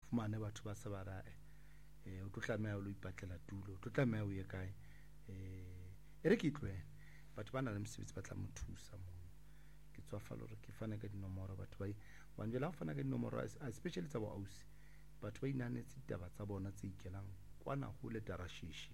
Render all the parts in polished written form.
fumane batho ba se ba ra o tlo tlameha o lo ipatlela tulo o tlo tlameha o ye kae re ke tlwele batho ba na le mosebetsi ba tla mo thusa mo ke tswafala hore ke fana ka dinomoro batho ba wa njela fana ka dinomoro especially tsa bo ausi batho ba inanetse ditaba tsa bona tse ikelang kwana ho le Tarashishi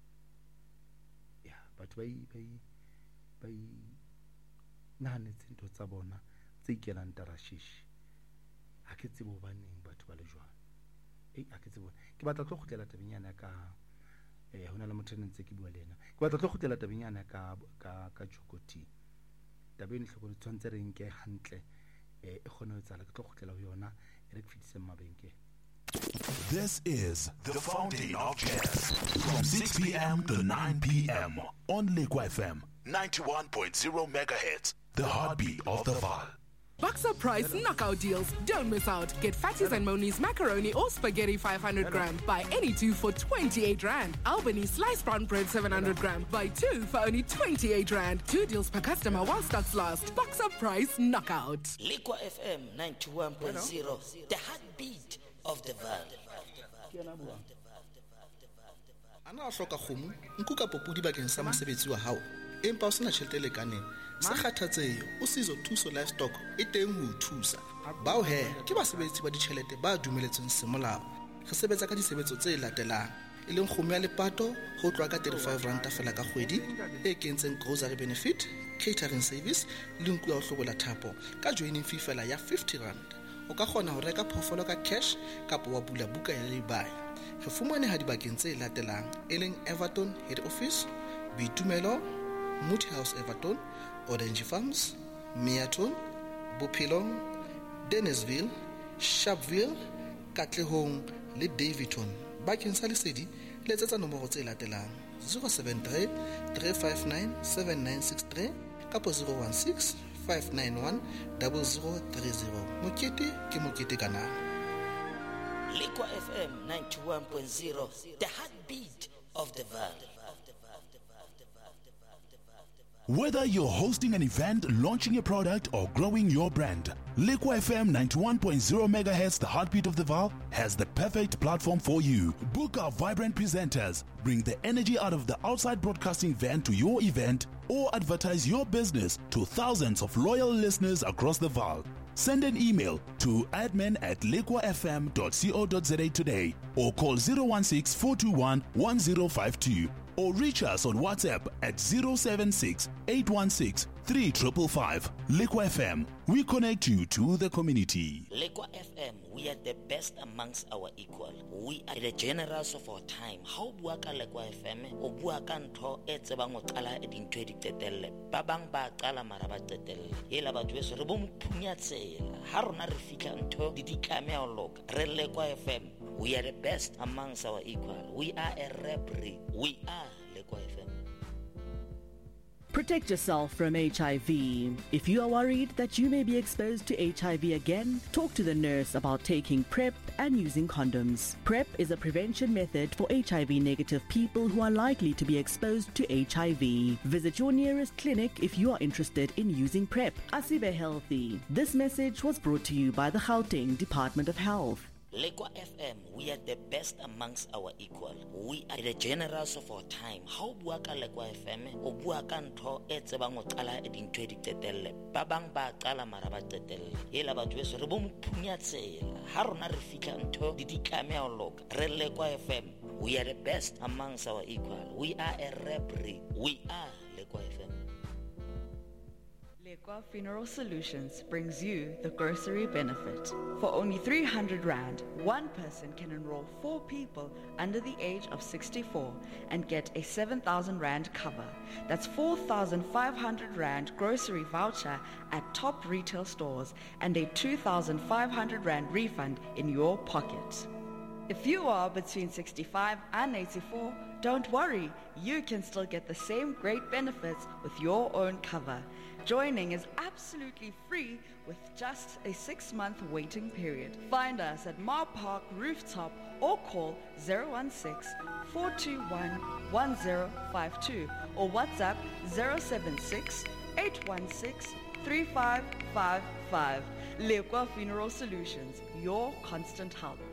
batho ba nahanetse ntho tsa bona tse ikelang Tarashishi ha ke tsebo baneng batho ba le jwana ha ke tsebo ke batla tlo khutlela tabenyana ka hona le motho ntse ke bua le yena ke batla tlo khutlela tabenyana ka Jokoti tabeng hloko le tshwantse re nke hantle e khona ho tsala ke tlo khutlela ho yona re ke fitise mabenke. This is the Fountain of Jazz from 6 p.m. to 9 p.m. on Liquid FM 91.0 megahertz, the heartbeat of the Vaal. Boxer Price knockout deals. Don't miss out. Get Fatties and Moni's macaroni or spaghetti 500 gram. Buy any two for 28 rand. Albany sliced brown bread 700 gram. Buy two for only 28 rand. 2 deals per customer while stocks last. Boxer Price knockout. Liquid FM 91.0, the heartbeat of the Vaal. Ana hloka kgomo nku ka popudi bakeng sa mosebetsi wa hao empa o sena tjhelete le kaneng se kgathatsehe o sizo thuso livestock e teng ho thusa bao he ke basebetsi ba ditjhelete ba dumeletsweng semolao re sebetsa ka disebetso tse latelang e leng kgomo ya lepato ho tloa ka 35 rand fela ka kgwedi e kentseng grocery benefit catering service le nku ya ho hlobola thapo ka joining fee fela ya 50 rand o ka kgona ho reka phoofolo ka cash kapa wa bula buka ya lebai re fumane ha dibakeng tse latelang e leng Everton head office Bitumelo Moot House Everton Orange Farms Meaton Bophelong Dennisville Sharpeville Katlehong le Davidton bakeng sa lesedi letsetsa nomoro tse latelang 073 359 7963 kapo 016 591 0030 mokete ke mokete kana. Liquid FM 91.0, the heartbeat of the Vaal. Whether you're hosting an event, launching a product, or growing your brand, Liquid FM 91.0 MHz, the heartbeat of the Vaal, has the perfect platform for you. Book our vibrant presenters, bring the energy out of the outside broadcasting van to your event, or advertise your business to thousands of loyal listeners across the Vaal. Send an email to admin@liquafm.co.za today or call 016 421 1052 or reach us on WhatsApp at 076 816 3555. Liquid FM, we connect you to the community. Liquid FM, we are the best amongst our equal. We are the generals of our time. How buaka Liquid FM? O buaka ntho e tsebang o qala e dintho di tetelle. Ba bang ba qala mara ba tetelle. Ela batho beso re bo mphunya tsela. Ha rona re fitla ntho di tlameha ho loka. Re Liquid FM, we are the best amongst our equal. We are a referee. We are Liquid FM. Protect yourself from HIV. If you are worried that you may be exposed to HIV again, talk to the nurse about taking PrEP and using condoms. PrEP is a prevention method for HIV-negative people who are likely to be exposed to HIV. Visit your nearest clinic if you are interested in using PrEP. Asibe Healthy. This message was brought to you by the Gauteng Department of Health. Liquid FM, we are the best amongst our equal. We are the generals of our time. How buaka Liquid FM? O buaka ntho e tsebang o qala e dintho di tetelle. Ba bang ba qala mara ba tetelle. Ela batho beso re bo mphunya tsela. Ha rona re fitla ntho di tlameha ho loka. Re Liquid FM, we are the best amongst our equal. We are a referee. We are Liquid FM. Lekwa Funeral Solutions brings you the grocery benefit. For only 300 Rand, one person can enroll 4 people under the age of 64 and get a 7,000 Rand cover. That's 4,500 Rand grocery voucher at top retail stores and a 2,500 Rand refund in your pocket. If you are between 65 and 84, don't worry, you can still get the same great benefits with your own cover. Joining is absolutely free with just a 6-month waiting period. Find us at Mar Park Rooftop or call 016-421-1052 or WhatsApp 076-816-3555. Lekwa Funeral Solutions, your constant help.